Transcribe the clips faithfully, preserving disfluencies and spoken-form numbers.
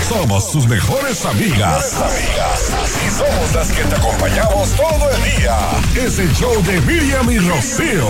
Somos tus mejores amigas. Amigas. Y somos las que te acompañamos todo el día. Es el show de Miriam y Rocío.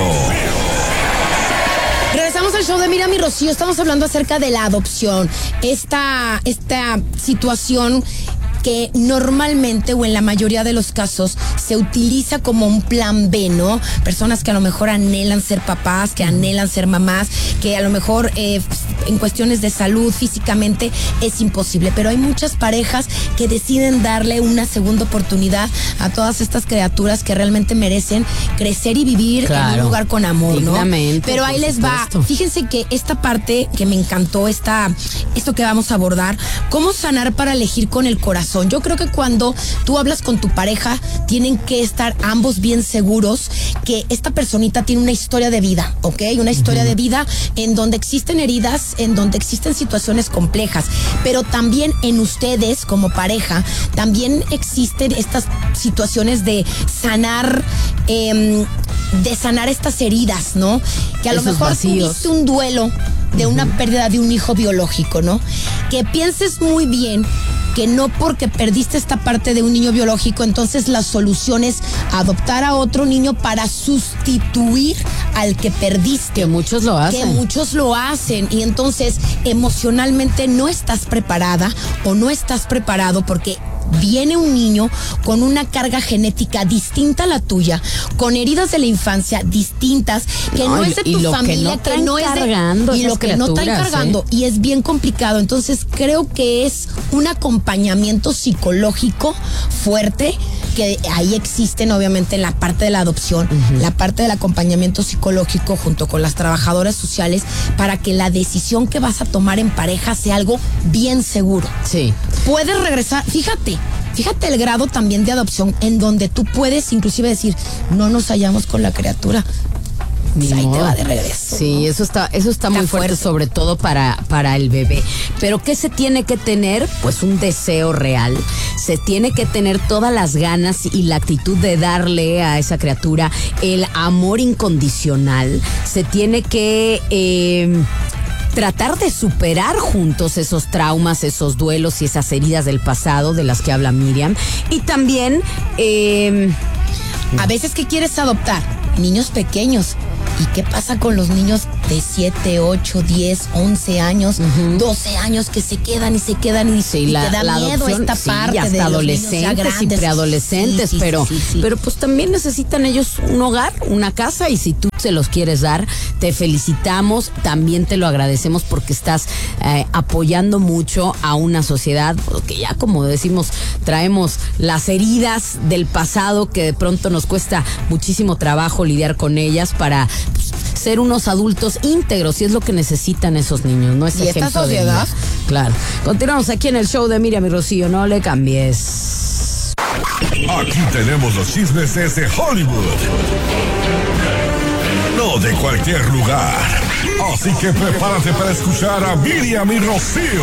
Regresamos al show de Miriam y Rocío. Estamos hablando acerca de la adopción. Esta, esta situación que normalmente o en la mayoría de los casos se utiliza como un plan B, ¿no? Personas que a lo mejor anhelan ser papás, que anhelan ser mamás, que a lo mejor eh, en cuestiones de salud físicamente es imposible, pero hay muchas parejas que deciden darle una segunda oportunidad a todas estas criaturas que realmente merecen crecer y vivir claro, en un lugar con amor, ¿no? Pero ahí les va. Fíjense que esta parte que me encantó, esta, esto que vamos a abordar, cómo sanar para elegir con el corazón. Yo creo que cuando tú hablas con tu pareja, tienen que estar ambos bien seguros que esta personita tiene una historia de vida, ¿ok? Una historia uh-huh. de vida en donde existen heridas, en donde existen situaciones complejas, pero también en ustedes como pareja, también existen estas situaciones de sanar, eh, de sanar estas heridas, ¿no? Que a Esos lo mejor vacíos. Tuviste un duelo de uh-huh. una pérdida de un hijo biológico, ¿no? Que pienses muy bien que no porque perdiste esta parte de un niño biológico, entonces la solución es adoptar a otro niño para sustituir al que perdiste. Que muchos lo hacen. Que muchos lo hacen. Y entonces emocionalmente no estás preparada o no estás preparado porque viene un niño con una carga genética distinta a la tuya, con heridas de la infancia distintas, que no, no es de tu familia, que no, que no es de, y lo que no está encargando, ¿eh? Y es bien complicado. Entonces creo que es un acompañamiento psicológico fuerte, que ahí existen obviamente en la parte de la adopción, uh-huh. la parte del acompañamiento psicológico junto con las trabajadoras sociales, para que la decisión que vas a tomar en pareja sea algo bien seguro. Sí. Puedes regresar, fíjate, fíjate el grado también de adopción en donde tú puedes inclusive decir, no nos hallamos con la criatura. Pues ahí te va de regreso. Sí, ¿no? eso está, eso está, está muy fuerte, fuerte, sobre todo para, para el bebé. Pero ¿qué se tiene que tener? Pues un deseo real. Se tiene que tener todas las ganas y la actitud de darle a esa criatura el amor incondicional. Se tiene que eh, tratar de superar juntos esos traumas, esos duelos y esas heridas del pasado de las que habla Miriam. Y también eh, a veces, ¿qué quieres adoptar? Niños pequeños. ¿Y qué pasa con los niños de siete, ocho, diez, once años, uh-huh. doce años que se quedan y se quedan y, sí, y la, te da la miedo adopción, esta sí, parte hasta de adolescentes los niños y preadolescentes, sí, sí, pero, sí, sí. pero pues también necesitan ellos un hogar, una casa, y si tú se los quieres dar, te felicitamos, también te lo agradecemos porque estás eh, apoyando mucho a una sociedad que ya, como decimos, traemos las heridas del pasado que de pronto nos cuesta muchísimo trabajo lidiar con ellas para pues, ser unos adultos íntegros, y es lo que necesitan esos niños, ¿no? Ese ¿Y esta sociedad? De claro. Continuamos aquí en el show de Miriam y Rocío, no le cambies. Aquí tenemos los chismes desde Hollywood. No de cualquier lugar. Así que prepárate para escuchar a Miriam y Rocío.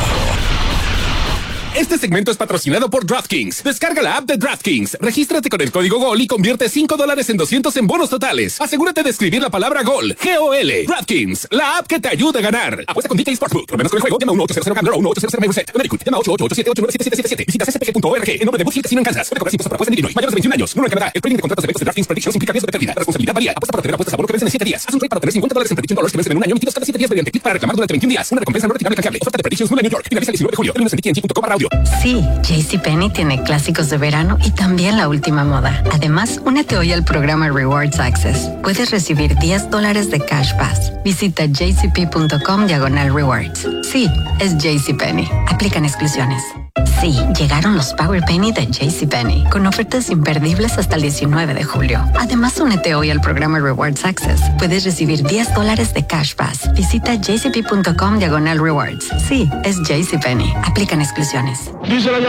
Este segmento es patrocinado por DraftKings. Descarga la app de DraftKings, regístrate con el código GOL y convierte cinco dólares en doscientos en bonos totales. Asegúrate de escribir la palabra GOL, G O L. DraftKings, la app que te ayuda a ganar. Apuesta con D K Sportsbook. Problemas con el juego, llama uno ocho cero cero Gambler o uno ocho cero cero Set. Connecticut, llama ocho ocho ocho siete ocho nueve siete siete siete siete. Visita c s p g punto org en nombre de Woodfield Casino en Kansas. Puede cobrar impuestos por apuesta en Illinois. Mayores de veintiún años. Número en Canadá. El trading de contratos de eventos de DraftKings Predictions implica riesgo de pérdida. La responsabilidad varía. Apuesta para obtener apuestas a bono que vencen en siete días. Haz un trade para obtener cincuenta dólares en Prediction Dollars que vencen en un año, emitidos cada siete días mediante clic para reclamar durante veintiún días. Una recompensa no retirable canjeable. Oferta de Predictions Nueva New York. Finaliza el diecinueve de julio. Términos en D K N G punto com barra audio. Sí, JCPenney tiene clásicos de verano y también la última moda. Además, únete hoy al programa Rewards Access. Puedes recibir diez dólares de Cash Pass. Visita jcp.com diagonal rewards. Sí, es JCPenney. Aplican exclusiones. Sí, llegaron los Power Penny de JCPenney, con ofertas imperdibles hasta el diecinueve de julio. Además, únete hoy al programa Rewards Access. Puedes recibir diez dólares de Cash Pass. Visita jcp.com diagonal rewards. Sí, es JCPenney. Aplican exclusiones.